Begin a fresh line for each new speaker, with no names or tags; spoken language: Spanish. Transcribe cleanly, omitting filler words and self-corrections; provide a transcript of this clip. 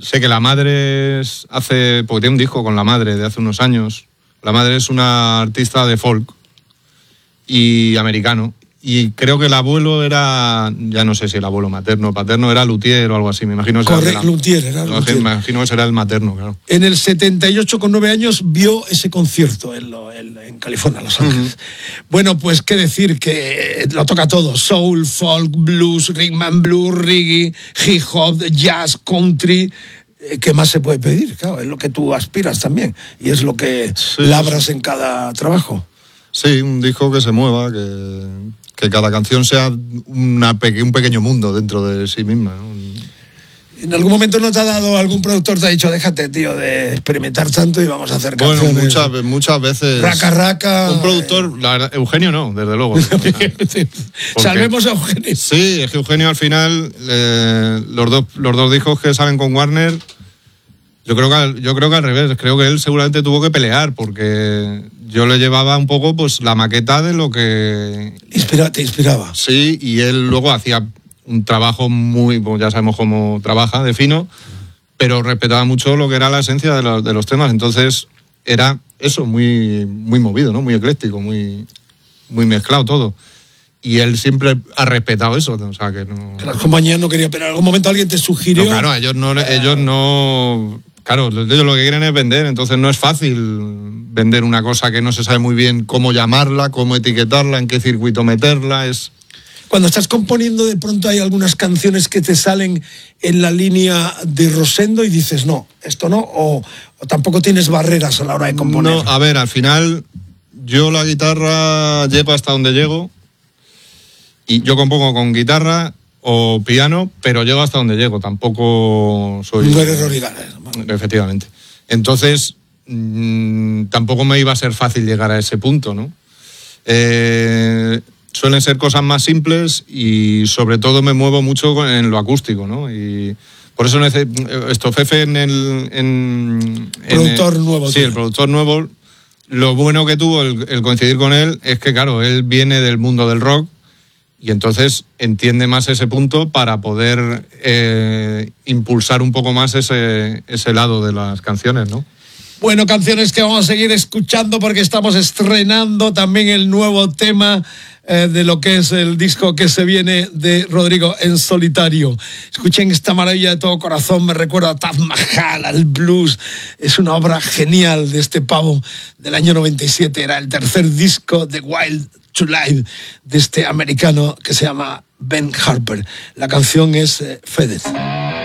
sé que la madre porque tiene un disco con la madre de hace unos años. La madre es una artista de folk y americano. Y creo que el abuelo era, ya no sé si el abuelo materno o paterno, era luthier o algo así, me imagino.
Correcto, luthier, era luthier.
Me imagino que será el materno, claro.
En el 78, con 9 años, vio ese concierto en California, Los Ángeles. Bueno, pues qué decir, que lo toca todo: soul, folk, blues, rhythm and blues, reggae, hip hop, jazz, country. ¿Qué más se puede pedir? Claro, es lo que tú aspiras también y es lo que labras en cada trabajo.
Sí, un disco que se mueva, que cada canción sea un pequeño mundo dentro de sí misma, ¿no?
¿En algún momento no te ha dado algún productor, te ha dicho, déjate, tío, de experimentar tanto y vamos a hacer canciones?
Bueno, muchas veces.
Raca.
Un productor, la verdad, Eugenio no, desde luego.
Salvemos a Eugenio.
Sí, es que Eugenio al final, los dos discos que salen con Warner, yo creo que al revés, creo que él seguramente tuvo que pelear, porque yo le llevaba un poco pues la maqueta de lo que...
Te inspiraba.
Sí, y él luego hacía un trabajo pues ya sabemos cómo trabaja, de fino, pero respetaba mucho lo que era la esencia de los temas. Entonces era eso, muy, muy movido, ¿no? Muy ecléctico, muy, muy mezclado todo. Y él siempre ha respetado eso, o sea que no...
Que las compañías no querían, pero en algún momento alguien te sugirió...
No, claro, ellos no... Claro, ellos lo que quieren es vender, entonces no es fácil vender una cosa que no se sabe muy bien cómo llamarla, cómo etiquetarla, en qué circuito meterla, es...
Cuando estás componiendo, de pronto hay algunas canciones que te salen en la línea de Rosendo y dices, no, esto no, o tampoco tienes barreras a la hora de componer.
No, a ver, al final yo la guitarra llego hasta donde llego y yo compongo con guitarra o piano, pero llego hasta donde llego, tampoco soy...
No eres Rory Gallagher.
Efectivamente. Entonces, tampoco me iba a ser fácil llegar a ese punto, ¿no? Suelen ser cosas más simples y sobre todo me muevo mucho en lo acústico, ¿no? Y por eso Fefe
productor nuevo.
Sí, el productor nuevo. Lo bueno que tuvo el coincidir con él es que, claro, él viene del mundo del rock y entonces entiende más ese punto para poder impulsar un poco más ese lado de las canciones, ¿no?
Bueno, canciones que vamos a seguir escuchando porque estamos estrenando también el nuevo tema de lo que es el disco que se viene de Rodrigo en solitario. Escuchen esta maravilla de todo corazón, me recuerda a Taj Mahal, al blues. Es una obra genial de este pavo del año 97. Era el tercer disco de Wild to Live de este americano que se llama Ben Harper. La canción es Fedez.